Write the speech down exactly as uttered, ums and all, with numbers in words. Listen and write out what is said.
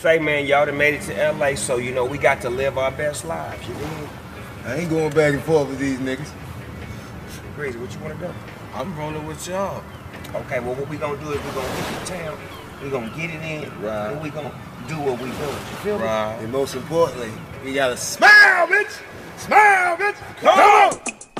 Say, man, y'all done made it to L A, so, you know, we got to live our best lives, you know? I ain't going back and forth with these niggas. Crazy, what you want to do? I'm rolling with y'all. Okay, well, what we gonna do is we gonna get to town, we gonna get it in, right. and we gonna do what we do. You feel me? Right. And most importantly, we gotta smile, bitch! Smile, bitch! Come on!